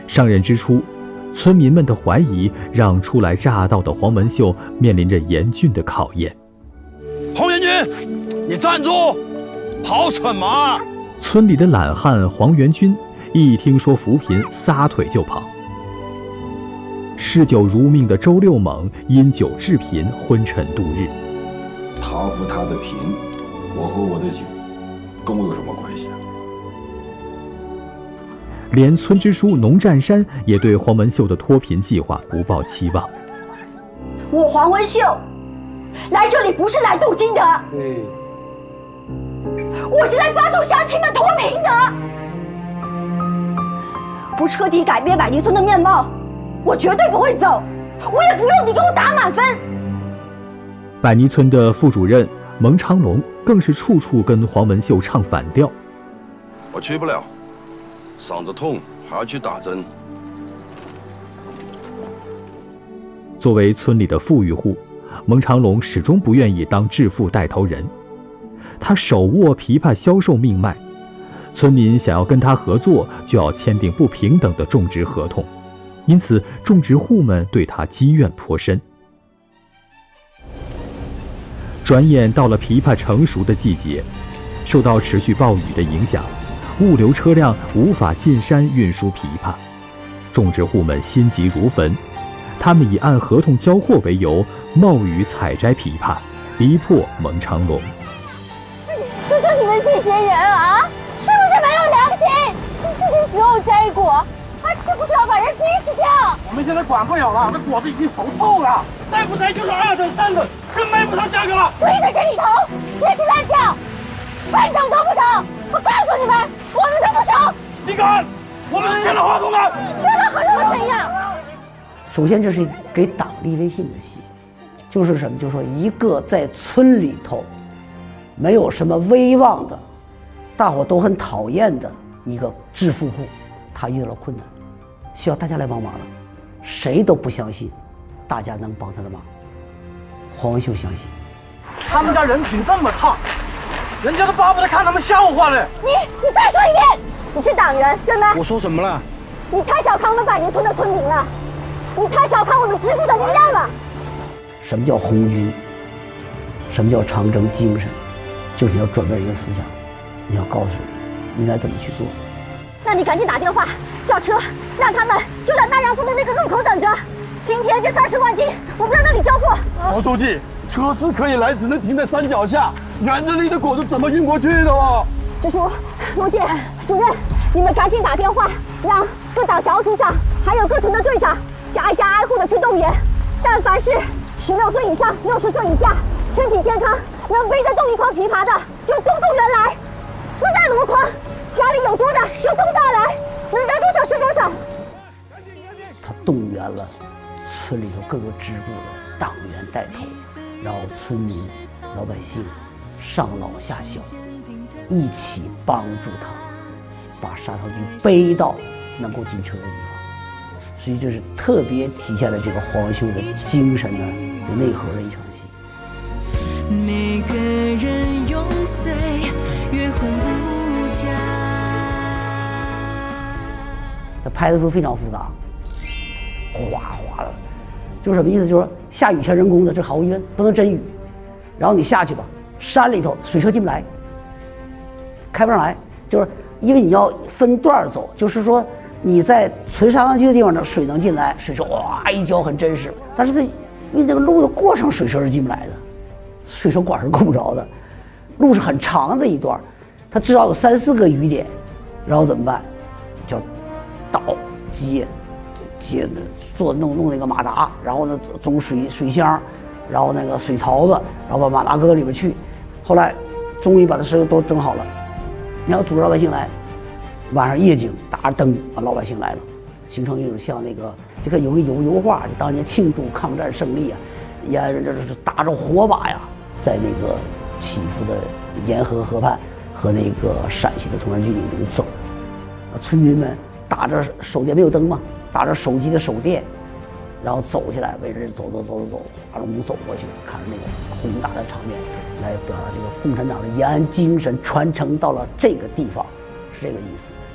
上任之初，村民们的怀疑让初来乍到的黄文秀面临着严峻的考验。 黄元军，你站住！跑什么？ 村里的懒汉黄元军一听说扶贫，撒腿就跑。嗜酒如命的周六猛因酒致贫，昏沉度日。 他扶他的贫，我喝我的酒，跟我有什么关系啊？ 连村支书农占山也对黄文秀的脱贫计划不抱期望。 我黄文秀来这里不是来镀金的，我是来帮助乡亲们脱贫的。不彻底改变百泥村的面貌，我绝对不会走，我也不用你给我打满分。 百泥村的副主任蒙长龙更是处处跟黄文秀唱反调。 我去不了，嗓子痛还要去打针。 作为村里的富裕户，蒙长龙始终不愿意当致富带头人。他手握枇杷销售命脉，村民想要跟他合作，就要签订不平等的种植合同，因此种植户们对他积怨颇深。转眼到了枇杷成熟的季节，受到持续暴雨的影响，物流车辆无法进山运输枇杷，种植户们心急如焚，他们以按合同交货为由，冒雨采摘枇杷，逼迫蒙长龙。 说说你们这些人啊，是不是没有良心？这个时候摘果，还是不是要把人逼死掉？ 我们现在管不了了，这果子已经熟透了，再不摘就是2等3等，更卖不上价格了。 我也在这里投，也是烂掉，半等都不等。我告诉你们，我们都不收。 你敢？我们签了合同了。 签了合同又怎样？ 首先，这是给党立威信的戏，就是什么？就是说，一个在村里头没有什么威望的，大伙都很讨厌的一个致富户，他遇到了困难，需要大家来帮忙了，谁都不相信大家能帮他的忙。黄文秀相信， 他们家人品这么差，人家都巴不得看他们笑话了。 你再说一遍，你是党员对吗？ 我说什么了？ 你太小看我们百年村的村民了，你太小看我们支部的力量了。 什么叫红军？什么叫长征精神？就是你要转变一个思想，你要告诉人应该怎么去做。 那你赶紧打电话叫车，让他们就在南阳村的那个路口等着。今天这30万斤，我们在那里交货。 王书记，车子可以来，只能停在山脚下，园子里的果子怎么运过去的啊？ 支书、罗姐、主任，你们赶紧打电话，让各党小组长还有各村的队长家家挨户的去动员。但凡是16岁以上、60岁以下，身体健康，能背得动1筐枇杷的，就都动员来。那再箩筐，家里有多的就都带来，能带多少是多少。 他动员了村里头各个支部的党员带头，然后村民、老百姓上老下小，一起帮助他把沙条局背到能够进车的地方。所以这是特别体现了这个黄文秀的精神的内核的一场戏。 每个人永岁月魂不假。 他拍的时候非常复杂，哗哗的，就是什么意思？就是说下雨全人工的，这毫无疑问不能真雨。然后你下去吧，山里头水车进不来，开不上来，就是因为你要分段走，就是说你在存沙滩区的地方呢，水能进来，水车哇一浇很真实，但是它因为那个路的过程，水车是进不来的，水车管是够不着的，路是很长的一段，它至少有3、4个雨点，然后怎么办？叫倒接做弄那个马达，然后呢装水箱，然后那个水槽子，然后把马达搁到里边去。后来终于把它事都整好了，然后组织老百姓来，晚上夜景打着灯，老百姓来了，形成一种像那个这个有个油画，就当年庆祝抗战胜利啊，也这打着火把呀，在那个起伏的沿河河畔和那个陕西的崇山峻岭中走，村民们打着手电，没有灯嘛，打着手机的手电，然后走起来，围着走，华容走过去，看着那个宏大的场面，来表达这个共产党的延安精神传承到了这个地方，是这个意思。